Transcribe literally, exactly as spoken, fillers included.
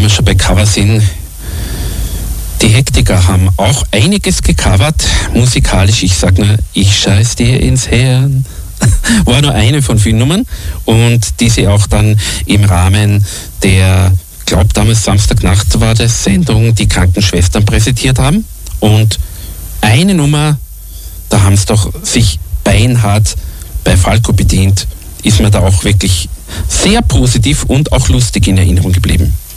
wir schon bei Cover sind, die Hektiker haben auch einiges gecovert, musikalisch. Ich sag nur, ich scheiß dir ins Hirn. War nur eine von vielen Nummern und die sie auch dann im Rahmen der, glaub damals Samstagnacht war das, Sendung Die Krankenschwestern präsentiert haben. Und eine Nummer, da haben es doch sich beinhart bei Falco bedient, ist mir da auch wirklich sehr positiv und auch lustig in Erinnerung geblieben.